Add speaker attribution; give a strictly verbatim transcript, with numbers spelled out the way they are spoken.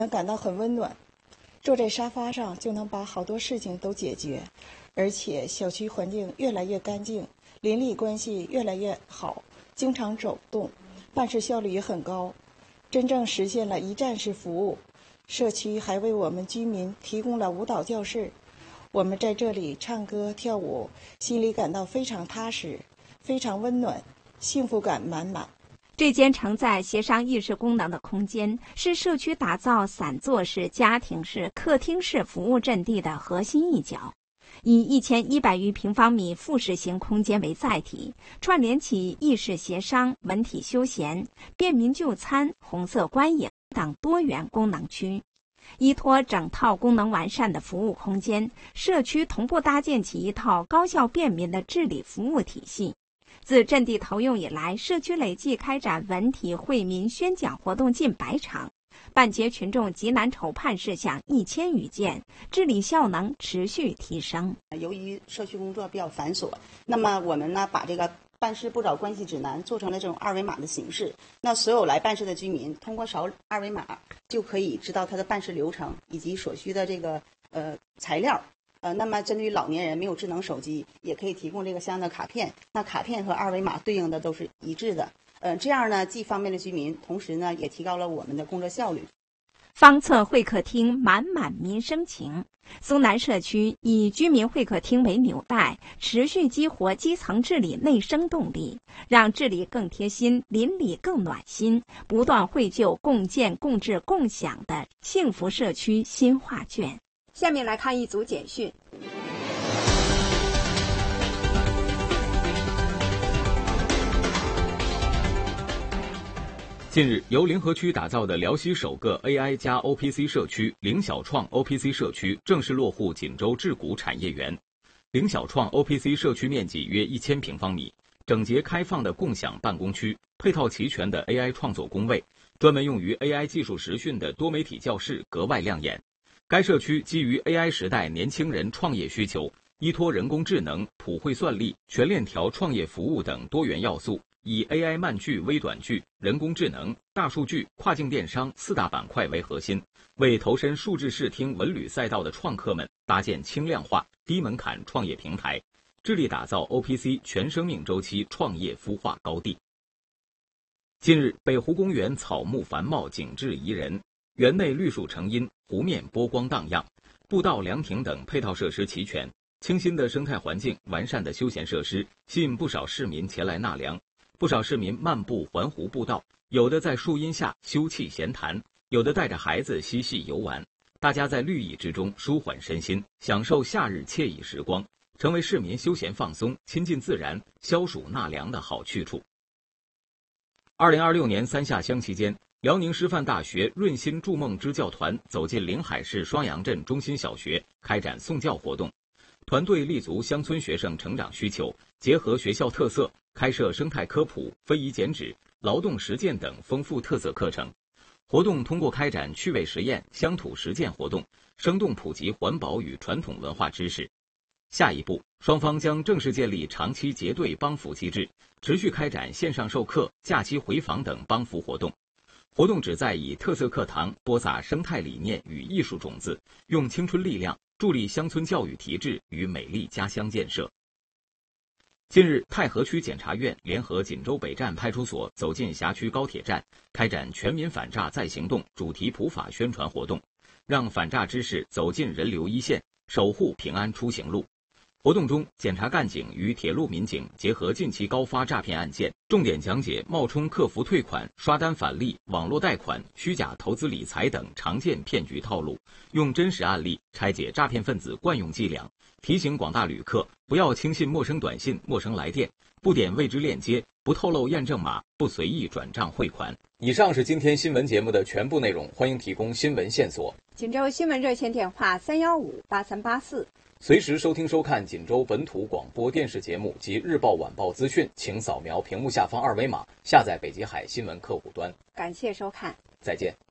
Speaker 1: 感到很温暖，坐在沙发上就能把好多事情都解决，而且小区环境越来越干净，邻里关系越来越好，经常走动，办事效率也很高，真正实现了一站式服务。社区还为我们居民提供了舞蹈教室，我们在这里唱歌跳舞，心里感到非常踏实，非常温暖，幸福感满满。
Speaker 2: 这间承载协商议事功能的空间，是社区打造散坐式、家庭式、客厅式服务阵地的核心一角。以一千一百余平方米复式型空间为载体，串联起议事协商、文体休闲、便民就餐、红色观影等多元功能区。依托整套功能完善的服务空间，社区同步搭建起一套高效便民的治理服务体系。自阵地投用以来，社区累计开展文体惠民宣讲活动近百场，办结群众急难筹判事项一千余件，治理效能持续提升。
Speaker 3: 由于社区工作比较繁琐，那么我们呢把这个办事不找关系指南做成了这种二维码的形式。那所有来办事的居民通过扫二维码，就可以知道他的办事流程以及所需的这个呃材料。呃，那么针对于老年人没有智能手机，也可以提供这个相应的卡片。那卡片和二维码对应的都是一致的。呃，这样呢，既方便了居民，同时呢，也提高了我们的工作效率。
Speaker 2: 方策会客厅满满民生情。松南社区以居民会客厅为纽带，持续激活基层治理内生动力，让治理更贴心，邻里更暖心，不断绘就共建、共治、共享的幸福社区新画卷。下面来看一组简讯。
Speaker 4: 近日，由临河区打造的辽西首个 A I 加 O P C 社区灵小创 O P C 社区正式落户锦州智谷产业园。灵小创 O P C 社区面积约一千平方米，整洁开放的共享办公区，配套齐全的 A I 创作工位，专门用于 A I 技术实训的多媒体教室格外亮眼。该社区基于 A I 时代年轻人创业需求，依托人工智能、普惠算力、全链条创业服务等多元要素，以 A I 慢剧、微短剧、人工智能、大数据、跨境电商四大板块为核心，为投身数字视听文旅赛道的创客们搭建轻量化、低门槛创业平台，致力打造 O P C 全生命周期创业孵化高地。近日，北湖公园草木繁茂，景致宜人，园内绿树成荫，湖面波光荡漾，步道、凉亭等配套设施齐全，清新的生态环境、完善的休闲设施吸引不少市民前来纳凉。不少市民漫步环湖步道，有的在树荫下休憩闲谈，有的带着孩子嬉戏游玩，大家在绿意之中舒缓身心，享受夏日惬意时光，成为市民休闲放松、亲近自然、消暑纳凉的好去处。二零二六年三下乡期间，辽宁师范大学润心筑梦支教团走进临海市双阳镇中心小学，开展送教活动。团队立足乡村学生成长需求，结合学校特色，开设生态科普、非遗剪纸、劳动实践等丰富特色课程。活动通过开展趣味实验、乡土实践活动，生动普及环保与传统文化知识。下一步，双方将正式建立长期结对帮扶机制，持续开展线上授课、假期回访等帮扶活动。活动旨在以特色课堂播撒生态理念与艺术种子，用青春力量助力乡村教育提质与美丽家乡建设。近日，太和区检察院联合锦州北站派出所走进辖区高铁站，开展全民反诈再行动主题普法宣传活动，让反诈知识走进人流一线，守护平安出行路。活动中，检察干警与铁路民警结合近期高发诈骗案件，重点讲解冒充客服退款、刷单返利、网络贷款、虚假投资理财等常见骗局套路，用真实案例拆解诈骗分子惯用伎俩，提醒广大旅客不要轻信陌生短信、陌生来电，不点未知链接，不透露验证码，不随意转账汇款。以上是今天新闻节目的全部内容，欢迎提供新闻线索。
Speaker 2: 锦州新闻热线电话三幺五八三八四。
Speaker 4: 随时收听收看锦州本土广播电视节目及日报晚报资讯，请扫描屏幕下方二维码，下载北极海新闻客户端。
Speaker 2: 感谢收看，
Speaker 4: 再见。